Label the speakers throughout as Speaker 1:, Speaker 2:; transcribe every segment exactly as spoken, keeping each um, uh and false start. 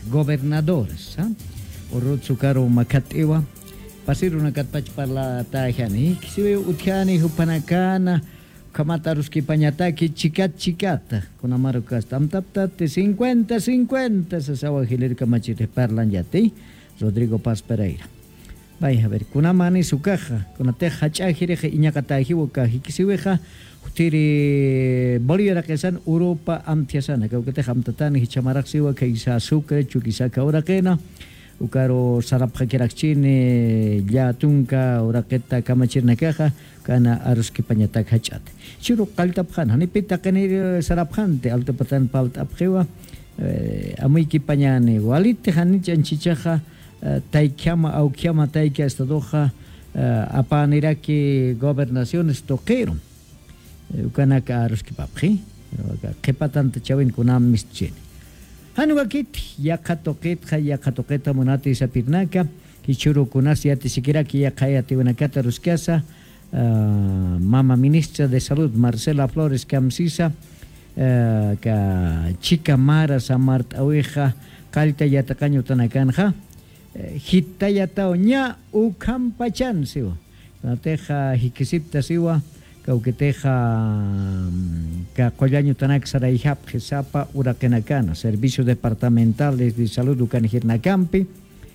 Speaker 1: gobernadores, ¿ah? Orot sukaro makatiwa, pasiru na katpach parla tajani, kisiwe utjani hupanakana, kamataruski pañataki chikat chikata, con amarukas tamtaptate cincuenta cincuenta, se sawa hilir kamachite parlan yati, Rodrigo Paz Pereira. Vaya a ver, kuna mani su caja, kuna teja chajireje iñakataji wakaji, kisiweja, tiri Bolivia kesan Europa amtiasana, kau kete hamtatani hichamarak ka isa sucre chukisa ka orakena, ukaro sarap hakirakchine ya tunka oraketa kamachirna caja, kana aruski pañatak hachat. Churu kaltaphan, hanipita kani sarapante, alto patan palt apjewa, amuiki pañane, walite hanichan chichaja, taikiama au kiama taikia estadoja, apaniraki gobernaciones toquero. Ukana ka aruski papji, kepatante chawin kunam mischini. Hanuakit, yakatoket, yakatoketa monati sapirnaka, kichuru kunas yati sikiraki yakayati unakata ruskiasa, mama ministra de salud Marcela Flores Camsisa, ka chica Mara Samart Aweja, kalta yatacaño tanakanja, hitayata oña ukampachan siwa, nateja hikisipta siwa, Cauqueteja ka Collaño Tanak Saraihap Gesapa Urakenakana, Servicio Departamentales de Salud Ucanijirnacampi,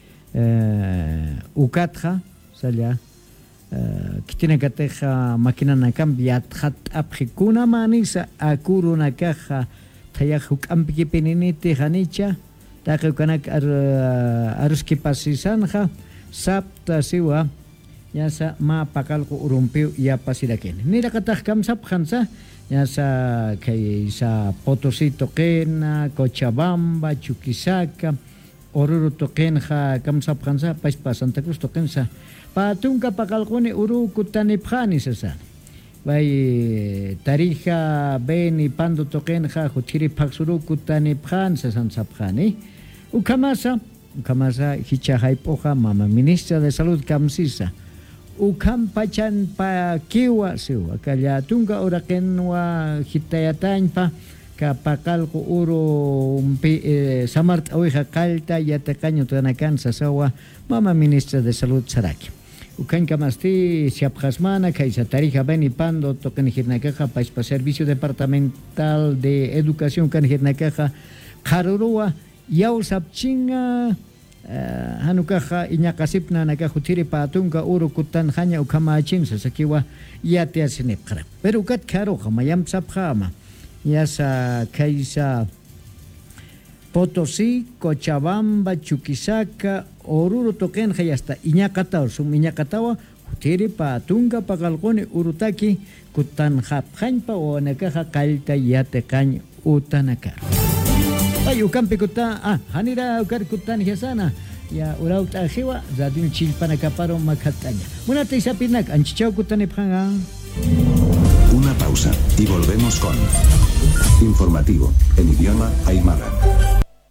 Speaker 1: Ucatja, Saya, Kitinacateja Maquinanacampi, Atjat Abjicuna Manisa, Acurunakaja, Tayajucampi Peninite, Janicha, Tajucanak Aruskipasisanja, Sapta Siwa. Yasa ma pakalko urumpiu ya pasiraken. Nira katah kamsap khansa yasa kay sa Potosí toqena, Cochabamba, Chuquisaca, Oruro toqenja kamsap khansa pais pa Santa Cruz toqensa. Patunka pakalkoni uru kutanipjani sasa. Bai Tarija beni pando toqenja jutiri paksuru kutanipjan sasan sapjani. Ukamasa, ukamasa hichahaipoja mama ministra de salud Camsisa. Ukam pachan pa kiwa siwa kaya tunga orakenwa hitayatan pa kapakal ko uro umpi eh, samart awiha kalta yatakanyo tanakan sa sawa mama ministra de salud saraki ukan kamasti siapjasmana kaisa tarija beni pando token hirnakaja pa ispa servicio departamental de educación kan hirnakaja karurua yau sapchinga Uh, hanukaja iñakasipna nakajutiri patunka uru kutan hanya ukamachin sasakiwa yate asinepkara pero kat karoja mayam sapjama yasa kaisa Potosí, Cochabamba, Chuquisaca, Oruro tokenja yasta iñakatawa sum iñakatawa jutiri patunka pagalgoni urutaki kutan hapjanpa o nakaja kalta yate kañ utanakar. Ay, ukampi kuta, ah, hanira ukar kutan hiasana, ya urau tajiwa, zadin chilpana caparo makataña. Munate isapinak, anchichao kutan ipjanga.
Speaker 2: Una pausa y volvemos con Informativo en idioma aymara.